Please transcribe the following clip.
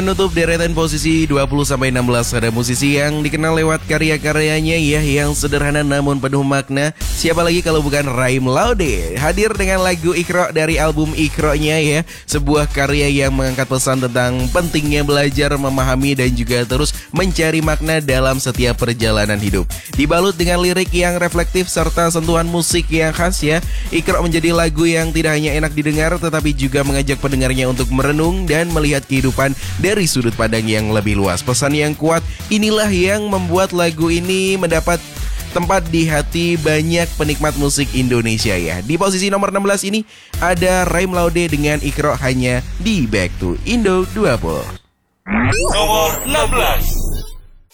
Menutup deretan posisi 20-16 ada musisi yang dikenal lewat karya-karyanya ya, yang sederhana namun penuh makna. Siapa lagi kalau bukan Raim Laude, hadir dengan lagu Iqra dari album Iqra-nya ya. Sebuah karya yang mengangkat pesan tentang pentingnya belajar, memahami dan juga terus mencari makna dalam setiap perjalanan hidup. Dibalut dengan lirik yang reflektif serta sentuhan musik yang khas ya, Iqra menjadi lagu yang tidak hanya enak didengar tetapi juga mengajak pendengarnya untuk merenung dan melihat kehidupan dari sudut pandang yang lebih luas. Pesan yang kuat inilah yang membuat lagu ini mendapat tempat di hati banyak penikmat musik Indonesia ya. Di posisi nomor 16 ini ada Raim Laude dengan Iqra hanya di Back to Indo 20. Nomor 16.